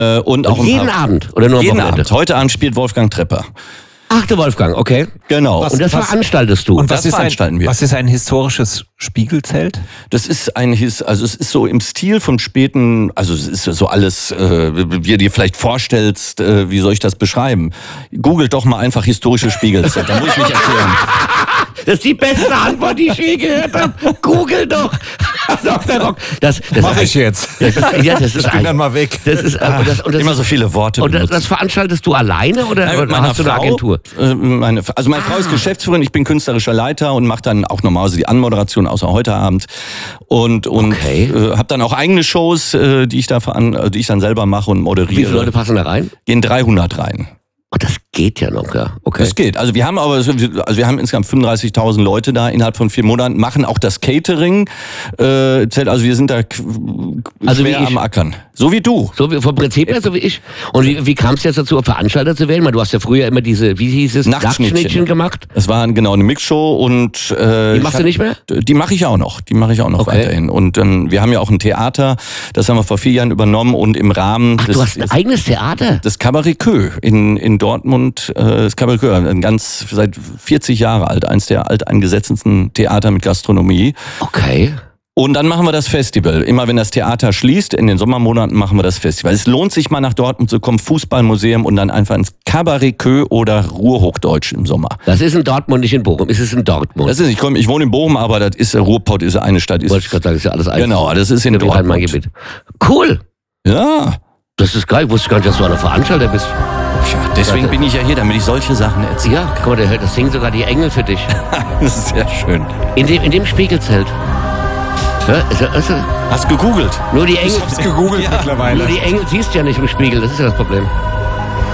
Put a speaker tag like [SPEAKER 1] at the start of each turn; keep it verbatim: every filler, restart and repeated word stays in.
[SPEAKER 1] Äh, und auch
[SPEAKER 2] Und jeden
[SPEAKER 1] paar,
[SPEAKER 2] Abend oder nur am
[SPEAKER 1] jeden
[SPEAKER 2] Wochenende?
[SPEAKER 1] Abend. Heute Abend spielt Wolfgang Trepper.
[SPEAKER 2] Ach, der Wolfgang, okay.
[SPEAKER 1] Genau.
[SPEAKER 2] Und das
[SPEAKER 3] was-
[SPEAKER 2] veranstaltest du?
[SPEAKER 3] Und was
[SPEAKER 1] Das
[SPEAKER 3] ist,
[SPEAKER 1] veranstalten
[SPEAKER 3] ein,
[SPEAKER 1] wir.
[SPEAKER 3] was ist ein historisches Spiegelzelt?
[SPEAKER 1] Das ist ein, His- also es ist so im Stil vom späten, also es ist so alles, äh, wie du dir vielleicht vorstellst, äh, wie soll ich das beschreiben? Googelt doch mal einfach historische Spiegelzelt, da muss ich nicht erklären.
[SPEAKER 2] Das ist die beste Antwort, die ich je gehört habe. Google doch. Doktor Rock. Das, das
[SPEAKER 3] Mach
[SPEAKER 2] ist
[SPEAKER 3] ich jetzt.
[SPEAKER 2] Das ist, ja, das ist
[SPEAKER 3] Ich bin
[SPEAKER 2] ein,
[SPEAKER 3] dann mal weg.
[SPEAKER 2] Das ist, und das, und das,
[SPEAKER 1] Immer so viele Worte
[SPEAKER 2] und das,
[SPEAKER 1] benutzen.
[SPEAKER 2] das veranstaltest du alleine oder,
[SPEAKER 1] Nein, mit
[SPEAKER 2] oder
[SPEAKER 1] meiner
[SPEAKER 2] hast du eine
[SPEAKER 1] Frau,
[SPEAKER 2] Agentur?
[SPEAKER 1] äh, Meine, also meine Frau ist Geschäftsführerin, ich bin künstlerischer Leiter und mache dann auch normalerweise die Anmoderation, außer heute Abend. Und, und
[SPEAKER 2] Okay.
[SPEAKER 1] äh, habe dann auch eigene Shows, äh, die ich da veran, äh, die ich dann selber mache und moderiere.
[SPEAKER 2] Wie viele Leute passen da rein?
[SPEAKER 1] Gehen dreihundert rein.
[SPEAKER 2] Oh, das geht ja noch, ja. Okay.
[SPEAKER 1] Das geht. Also wir haben aber, also wir haben insgesamt fünfunddreißigtausend Leute da innerhalb von vier Monaten, machen auch das Catering. Äh, zählt- also wir sind da k-
[SPEAKER 2] Also wie
[SPEAKER 1] schwer
[SPEAKER 2] ich.
[SPEAKER 1] am Ackern. So wie du.
[SPEAKER 2] So wie vom Prinzip her, so wie ich. Und wie, wie kam es jetzt dazu, Veranstalter zu werden? Weil du hast ja früher immer diese, wie hieß es,
[SPEAKER 1] Nachtschnittchen.
[SPEAKER 2] gemacht.
[SPEAKER 1] Das war genau eine Mixshow und äh,
[SPEAKER 2] Die
[SPEAKER 1] ich
[SPEAKER 2] machst du
[SPEAKER 1] hab-
[SPEAKER 2] nicht mehr?
[SPEAKER 1] Die mache ich auch noch. Die mache ich auch noch
[SPEAKER 2] Okay.
[SPEAKER 1] weiterhin. Und ähm, wir haben ja auch ein Theater, das haben wir vor vier Jahren übernommen und im Rahmen
[SPEAKER 2] Ach,
[SPEAKER 1] des,
[SPEAKER 2] du hast ein eigenes Theater?
[SPEAKER 1] des Cabaret Queue in in Dortmund, äh, das Cabaret Queue, ein ganz seit vierzig Jahre alt, eins der alteingesessensten Theater mit Gastronomie.
[SPEAKER 2] Okay.
[SPEAKER 1] Und dann machen wir das Festival. Immer wenn das Theater schließt, in den Sommermonaten machen wir das Festival. Es lohnt sich mal nach Dortmund zu kommen, Fußballmuseum und dann einfach ins Cabaret Queue oder Ruhrhochdeutsch im Sommer.
[SPEAKER 2] Das ist in Dortmund, nicht in Bochum. Ist es in Dortmund?
[SPEAKER 1] Das ist, ich, komm, ich wohne in Bochum, aber das ist Ruhrpott, ist eine Stadt. Ist,
[SPEAKER 2] Wollte ich gerade sagen, ist ja alles eins.
[SPEAKER 1] genau, das ist in
[SPEAKER 2] Gebiet,
[SPEAKER 1] Dortmund.
[SPEAKER 2] Rhein-Main-Gebiet. Cool.
[SPEAKER 1] Ja,
[SPEAKER 2] Das ist geil. Ich wusste gar nicht, dass du einer Veranstalter bist.
[SPEAKER 1] Tja, deswegen bin ich ja hier, damit ich solche Sachen erzähle.
[SPEAKER 2] Ja, guck mal, der hört, das singen sogar die Engel für dich.
[SPEAKER 1] Das ist sehr schön.
[SPEAKER 2] In dem, in dem Spiegelzelt. Ja, ist, ist, ist,
[SPEAKER 1] Hast gegoogelt?
[SPEAKER 2] nur die Engel,
[SPEAKER 3] Ich hab's gegoogelt
[SPEAKER 1] Ja.
[SPEAKER 3] mittlerweile.
[SPEAKER 2] nur die Engel siehst du ja nicht im Spiegel. Das ist ja das Problem.